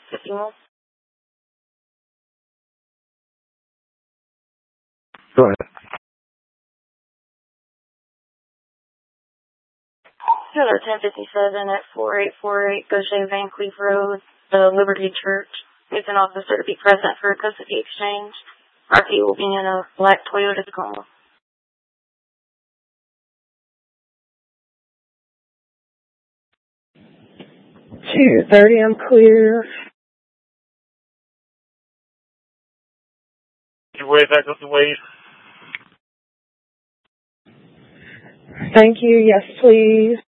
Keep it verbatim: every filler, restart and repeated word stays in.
fifty-one. Go ahead. Hello, ten fifty-seven at four eight four eight Gaucher Van Cleve Road, the Liberty Church. It's an officer to be present for a custody exchange. R P will be in a black Toyota Tacoma. two thirty, I'm clear. Your way back up the way. Thank you. Yes, please.